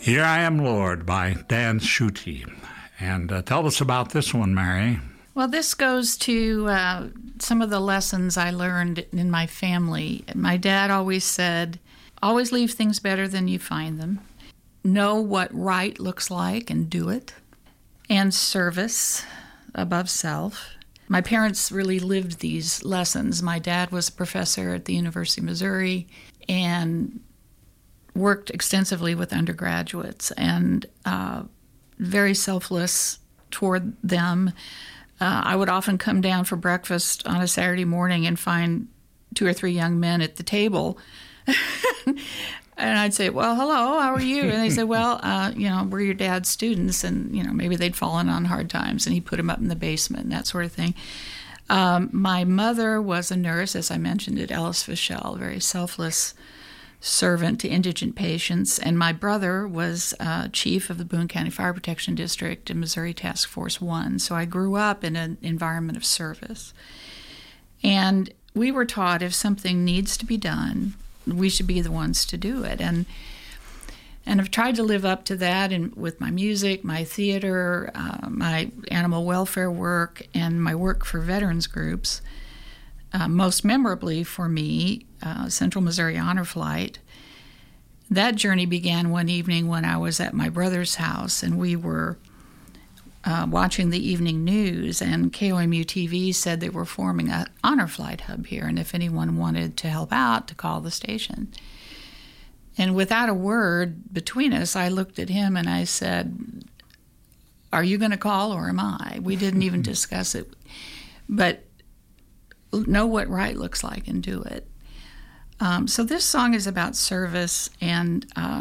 Here I Am, Lord by Dan Schutte. And tell us about this one, Mary. Well, this goes to some of the lessons I learned in my family. My dad always said, always leave things better than you find them. Know what right looks like and do it. And service above self. My parents really lived these lessons. My dad was a professor at the University of Missouri and worked extensively with undergraduates and very selfless toward them. I would often come down for breakfast on a Saturday morning and find 2 or 3 young men at the table. And I'd say, well, hello, how are you? And they said, well, we're your dad's students. And, maybe they'd fallen on hard times and he put them up in the basement and that sort of thing. My mother was a nurse, as I mentioned, at Ellis Fischel, very selfless servant to indigent patients. And my brother was chief of the Boone County Fire Protection District in Missouri Task Force 1. So I grew up in an environment of service. And we were taught if something needs to be done, we should be the ones to do it. And I've tried to live up to that with my music, my theater, my animal welfare work, and my work for veterans groups. Most memorably for me, Central Missouri Honor Flight. That journey began one evening when I was at my brother's house, and we were watching the evening news, and KOMU-TV said they were forming an Honor Flight hub here, and if anyone wanted to help out, to call the station. And without a word between us, I looked at him and I said, are you going to call or am I? We didn't even discuss it. But know what right looks like and do it. So this song is about service, and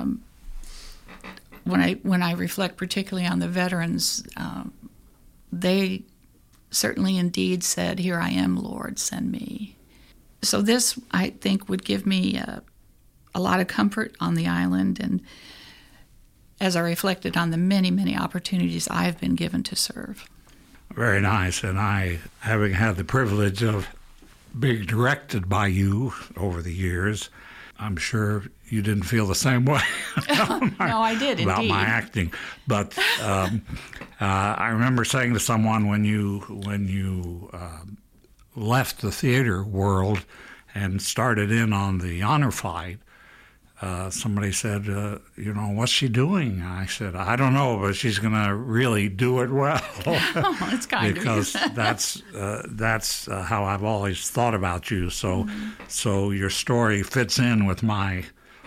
when I reflect particularly on the veterans, they certainly indeed said, here I am, Lord, send me. So this, I think, would give me a lot of comfort on the island, and as I reflected on the many, many opportunities I've been given to serve. Very nice. And I, having had the privilege of being directed by you over the years, I'm sure you didn't feel the same way No, I did, about indeed. my acting. But I remember saying to someone when you left the theater world and started in on the Honor Flight, somebody said, what's she doing? I said, I don't know, but she's going to really do it well. Oh, that's kind because of you. that's how I've always thought about you. So so your story fits in with my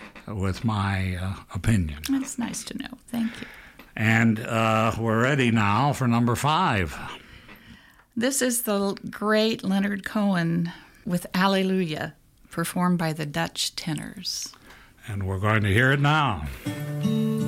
opinion. That's nice to know. Thank you. And we're ready now for number 5. This is the great Leonard Cohen with Alleluia, performed by the Dutch Tenors. And we're going to hear it now.